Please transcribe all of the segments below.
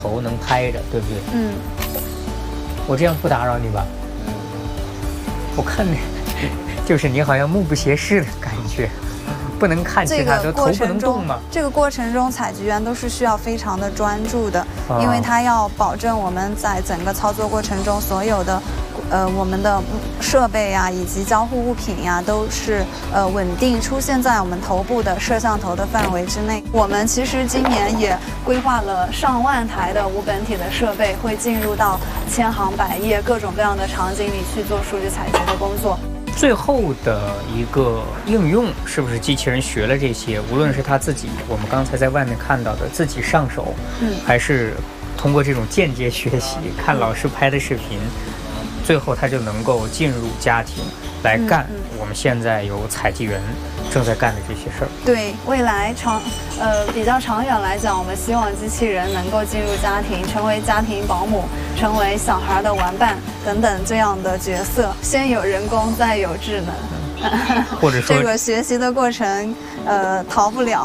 头能拍着，对不对？ 嗯。 我这样不打扰你吧？我看你，就是你好像目不斜视的感觉，不能看其他的，头不能动吗？ 这个过程中，采集员都是需要非常的专注的，因为他要保证我们在整个操作过程中所有的。我们的设备呀，以及交互物品呀，都是稳定出现在我们头部的摄像头的范围之内。我们其实今年也规划了上万台的无本体的设备，会进入到千行百业各种各样的场景里去做数据采集的工作。 最后的一个应用是不是机器人学了这些？无论是他自己，我们刚才在外面看到的自己上手，还是通过这种间接学习，看老师拍的视频。最后他就能够进入家庭来干我们现在有采集员正在干的这些事儿。 对，未来比较长远来讲，我们希望机器人能够进入家庭，成为家庭保姆，成为小孩的玩伴等等这样的角色。先有人工，再有智能， 或者说这个学习的过程，逃不了。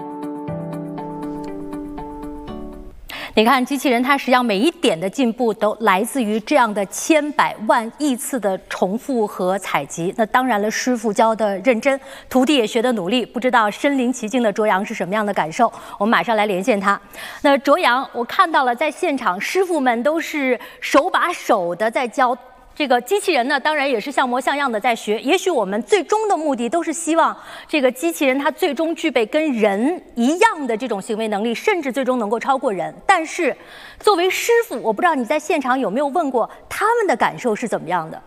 你看，机器人它实际上每一点的进步都来自于这样的千百万亿次的重复和采集。那当然了，师傅教的认真，徒弟也学的努力。不知道身临其境的卓阳是什么样的感受？我们马上来连线他。那卓阳，我看到了在现场，师傅们都是手把手的在教。这个机器人呢，当然也是像模像样的在学。也许我们最终的目的都是希望这个机器人它最终具备跟人一样的这种行为能力，甚至最终能够超过人。但是，作为师傅，我不知道你在现场有没有问过他们的感受是怎么样的？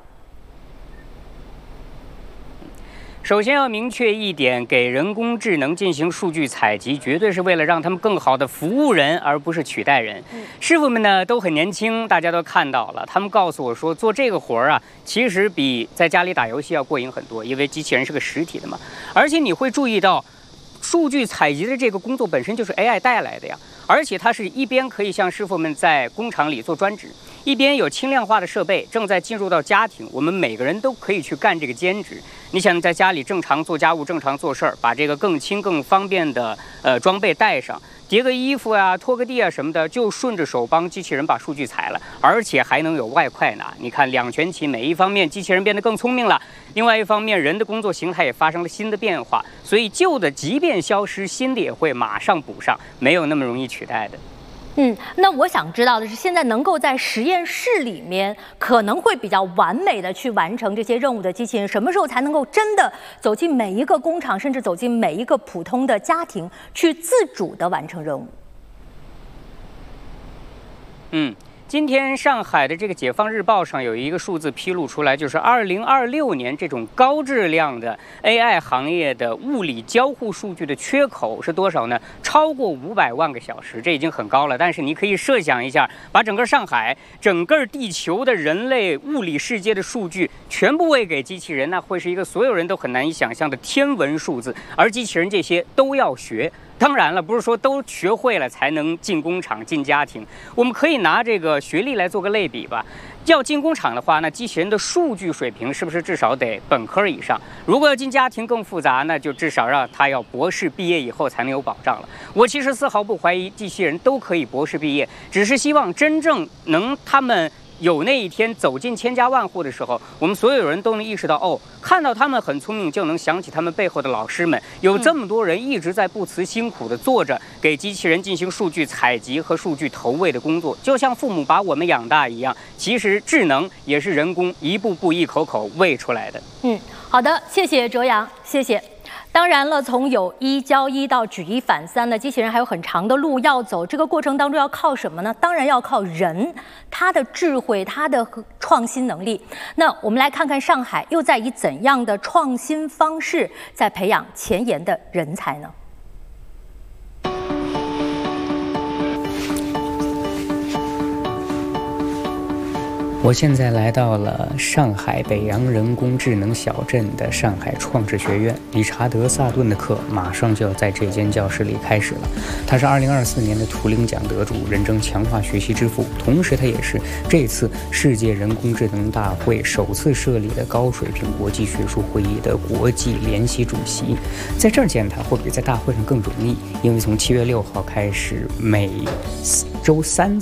首先要明确一点，给人工智能进行数据采集，绝对是为了让他们更好的服务人，而不是取代人。师傅们呢都很年轻，大家都看到了。他们告诉我说，做这个活儿啊，其实比在家里打游戏要过瘾很多，因为机器人是个实体的嘛。而且你会注意到，数据采集的这个工作本身就是 AI 带来的呀。而且它是一边可以像师傅们在工厂里做专职，一边有轻量化的设备正在进入到家庭，我们每个人都可以去干这个兼职。你想在家里正常做家务、正常做事儿，把这个更轻、更方便的装备带上，叠个衣服啊、拖个地啊什么的，就顺着手帮机器人把数据采了，而且还能有外快拿。你看两全其美，一方面机器人变得更聪明了，另外一方面人的工作形态也发生了新的变化，所以旧的即便消失，新的也会马上补上，没有那么容易取代的。 那我想知道的是，现在能够在实验室里面可能会比较完美的去完成这些任务的机器人，什么时候才能够真的走进每一个工厂，甚至走进每一个普通的家庭，去自主的完成任务？ 今天上海的这个《解放日报》上有一个数字披露出来，就是2026年这种高质量的 AI 行业的物理交互数据的缺口是多少呢？超过500万个小时，这已经很高了。但是你可以设想一下，把整个上海、整个地球的人类物理世界的数据全部喂给机器人，那会是一个所有人都很难以想象的天文数字。而机器人这些都要学。当然了，不是说都学会了才能进工厂、进家庭。我们可以拿这个学历来做个类比吧。要进工厂的话，那机器人的数据水平是不是至少得本科以上？如果要进家庭更复杂，那就至少让他要博士毕业以后才能有保障了。我其实丝毫不怀疑机器人都可以博士毕业，只是希望真正能他们有那一天走进千家万户的时候，我们所有人都能意识到，看到他们很聪明，就能想起他们背后的老师们。有这么多人一直在不辞辛苦地做着给机器人进行数据采集和数据投喂的工作，就像父母把我们养大一样。其实智能也是人工一步步、一口口喂出来的。 好的，谢谢卓阳，谢谢。当然了，从有一教一到举一反三呢，机器人还有很长的路要走。这个过程当中要靠什么呢？当然要靠人，他的智慧，他的创新能力。那我们来看看上海又在以怎样的创新方式在培养前沿的人才呢？ 我现在来到了上海北洋人工智能小镇的上海创智学院，理查德·萨顿的课马上就要在这间教室里开始了。他是2024年的图灵奖得主，人称强化学习之父，同时他也是这次世界人工智能大会首次设立的高水平国际学术会议的国际联席主席。在这儿见他会比在大会上更容易，因为从7月6号开始，每周3